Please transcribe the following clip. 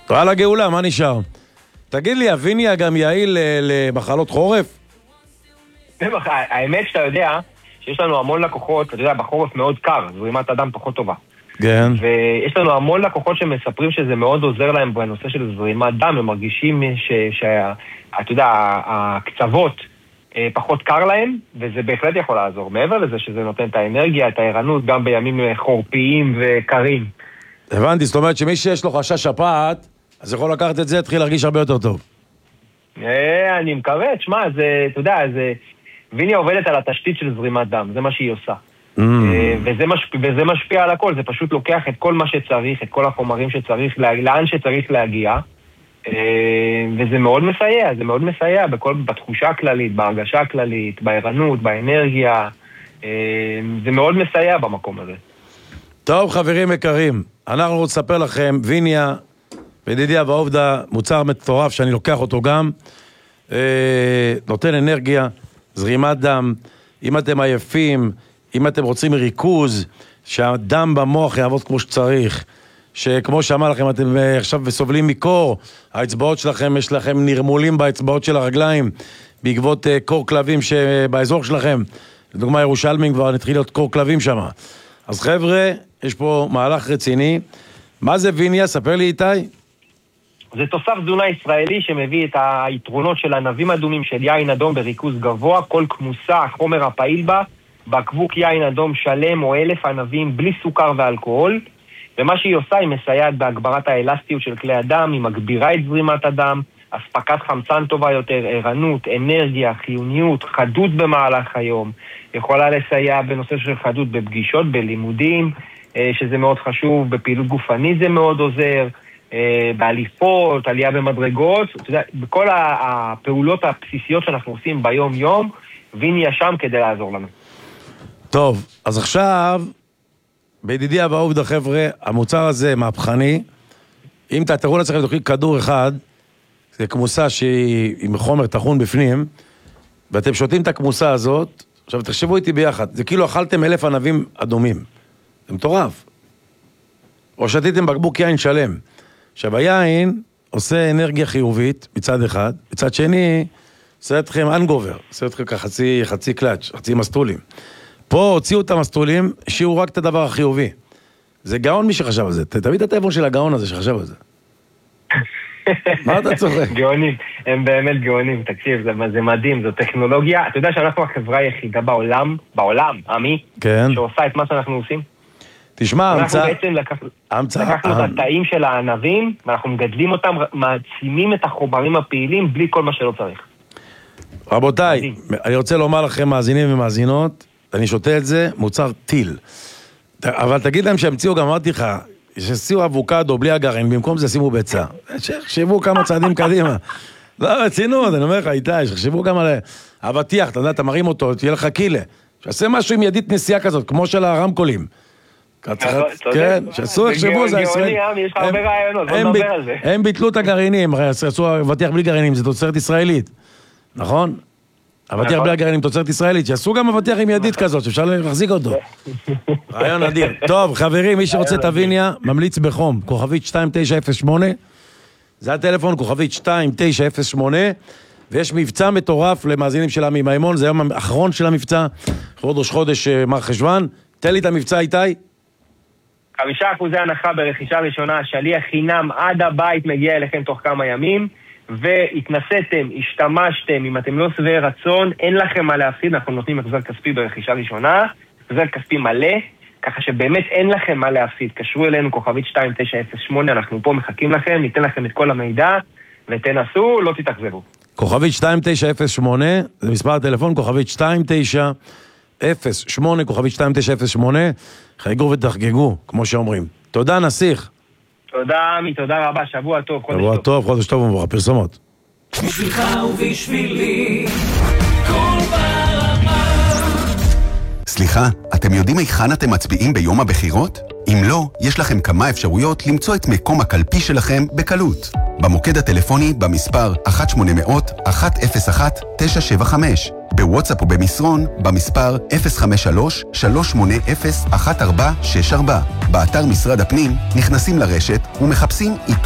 על הגאולה, מה נשאר? תגיד לי, הוויניה גם יעיל למחלות חורף? האמת שאתה יודע שיש לנו המון לקוחות, אתה יודע, בחורף מאוד קר, זרימת הדם פחות טובה. כן. ויש לנו המון לקוחות שמספרים שזה מאוד עוזר להם בנושא של זרימת דם, הם מרגישים אתה יודע, הקצוות פחות קר להם, וזה בהחלט יכול לעזור. מעבר לזה שזה נותן את האנרגיה, את הערנות, גם בימים חורפיים וקרים. הבנתי, זאת אומרת שמי שיש לו חשש שפעת, אז יכול לקחת את זה, התחיל להרגיש הרבה יותר טוב. אני מקווה, תשמע, אתה יודע, ויניה עובדת על התשתית של זרימת דם, זה מה שהיא עושה. וזה משפיע על הכל, זה פשוט לוקח את כל מה שצריך, את כל החומרים שצריך, לאן שצריך להגיע, וזה מאוד מסייע, זה מאוד מסייע בתחושה הכללית, בהרגשה הכללית, בערנות, באנרגיה, זה מאוד מסייע במקום הזה. טוב, חברים יקרים, אנחנו רוצים לספר לכם, ויניה, בידידיה ועובדה, מוצר מטורף שאני לוקח אותו גם, נותן אנרגיה, זרימת דם, אם אתם עייפים, אם אתם רוצים ריכוז, שהדם במוח יעבוד כמו שצריך, שכמו שאמר לכם, אתם עכשיו סובלים מקור, האצבעות שלכם, יש לכם נרמולים באצבעות של הרגליים, בעקבות קור כלבים שבאזור שלכם, לדוגמה ירושלמים כבר נתחיל להיות קור כלבים שם. אז חבר'ה, יש פה מהלך רציני. מה זה ויניה? ספר לי איתי. זה תוסף תזונה ישראלי שמביא את היתרונות של ענבים אדומים של יין אדום בריכוז גבוה, כל כמוסה, החומר הפעיל בה, בקבוק יין אדום שלם או 1,000 ענבים בלי סוכר ואלכוהול, ומה שהיא עושה היא מסייעת בהגברת האלסטיות של כלי הדם, היא מגבירה את זרימת הדם, אספקת חמצן טובה יותר, ערנות, אנרגיה, חיוניות, חדות במהלך היום, יכולה לסייע בנושא של חדות בפגישות, בלימודים, שזה מאוד חשוב, בפעילות גופנית זה מאוד עוזר, בעליפות, עלייה במדרגות, אתה יודע, בכל הפעולות הבסיסיות שאנחנו עושים ביום יום, ויניה שם כדי לעזור לנו. טוב, אז עכשיו, בידידיה ועובדה חבר'ה, המוצר הזה מהפכני, אם תראו לצלכם, תוכלי כדור אחד, זה כמוסה שהיא עם חומר תחון בפנים, ואתם שותים את הכמוסה הזאת, עכשיו תחשבו איתי ביחד, זה כאילו אכלתם 1,000 ענבים אדומים, זה מטורף. או שתיתם בקבוק יין שלם. עכשיו היין עושה אנרגיה חיובית מצד אחד, מצד שני עושה אתכם אנגובר, עושה אתכם חצי קלאץ', חצי מסטולים. פה הוציאו את המסטולים, השאירו רק את הדבר החיובי. זה גאון מי שחשב על זה, תביא את הטלפון של הגאון הזה שחשב על זה. מה אתה צוחק? גאונים, הם באמת גאונים, תקשיב, זה מדהים, זו טכנולוגיה, אתה יודע שאנחנו החברה היחידה בעולם, עמי, שעושה את מה שאנחנו עושים? תשמע, אנחנו בעצם לקחנו את התאים של הענבים, ואנחנו מגדלים אותם, מעצימים את החומרים הפעילים, בלי כל מה שלא צריך. רבותיי, אני רוצה לומר לכם, מאזינים ומאזינות, אני שותה את זה, מוצר טיל. אבל תגיד להם שהמציאו, גם אמרתי לך, ששימו אבוקדו בלי הגרעין, במקום זה שימו ביצה. שחשבו כמה צעדים קדימה. לא, רצינות, אני אומר לך, איתי, שחשבו גם על אבטיח, אתה יודע, אתה מרים אותו, תהיה לך קילה. שעשה משהו עם ידית נסיעה כזאת, כמו של הרמקולים. כן, שעשו, יחשבו, זה הישראלי. יש לך הרבה רעיונות, בוא נדבר על זה. הם ביטלו את הגרעינים, עשו אבטיח בלי גרעינים, זה תוצרת ישראלית. נכון? אבטיח בלי הגרעינים, תוצרת ישראלית, שעשו גם אבטיח עם ידית כזאת, שאפשר להחזיק אותו. רעיון אדיר. טוב, חברים, מי שרוצה את הוויניה, ממליץ בחום, כוכבית 2908, זה הטלפון, כוכבית 2908, ויש מבצע מטורף למאזינים של עמי מימון, זה היום האחרון של המבצע, חודש מר חשוון. תן לי את המבצע איתי. 5% הנחה ברכישה ראשונה, שליח חינם עד הבית מגיע אליכם תוך כמה ימים, והתנסיתם, השתמשתם, אם אתם לא שבעי רצון, אין לכם מה להפסיד, אנחנו נותנים החזר כספי ברכישה ראשונה, החזר כספי מלא, ככה שבאמת אין לכם מה להפסיד. קשרו אלינו כוכבית 2908, אנחנו פה מחכים לכם, ניתן לכם את כל המידע, ותנסו, לא תתאכזבו. כוכבית 2908, זה מספר הטלפון, כוכבית 2908, כוכבית 2908, חייגו ותחגגו, כמו שאומרים. תודה נסיך. תודה עמי, תודה רבה, שבוע טוב, חודש טוב. שבוע טוב, חודש טוב ומבורך, פרסומות. בשבילך ובשבילי, כל ברמה. סליחה, אתם יודעים היכן אתם מצביעים ביום הבחירות? אם לא, יש לכם כמה אפשרויות למצוא את מקום הקלפי שלכם בקלות. במוקד הטלפוני במספר 1-800-101-975, בוואטסאפ ובמסרון במספר 053-380-1464, באתר משרד הפנים נכנסים לרשת ומחפשים